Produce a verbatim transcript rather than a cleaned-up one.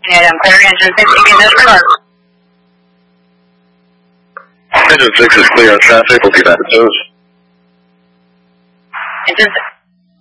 And I'm clear engine six, you can disregard. Engine six is clear on traffic, we'll be back at those. Engine six.